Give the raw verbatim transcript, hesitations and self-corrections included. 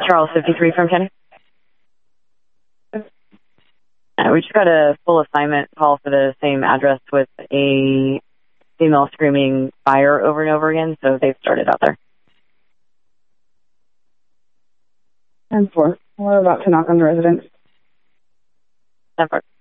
Charles fifty-three from Kenny. Uh, we just got a full assignment call for the same address with a female screaming fire over and over again, so they've started out there. And four. We're about to knock on the residence. ten four.